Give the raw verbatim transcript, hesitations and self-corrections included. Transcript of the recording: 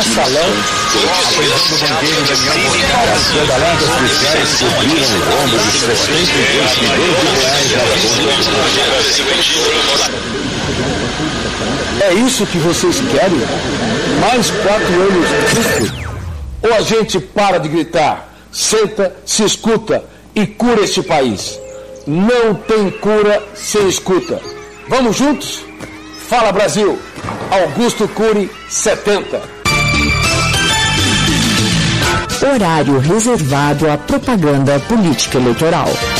mensalão. A prisão do banqueiro Daniel As pedaladas policiais cobriram o rombo de sessenta e dois milhões de reais. É isso que vocês querem? Mais quatro anos disso? Ou a gente para de gritar, senta, se escuta e cura este país? Não tem cura sem escuta. Vamos juntos? Fala Brasil! Augusto Cury, setenta. Horário reservado à propaganda política eleitoral.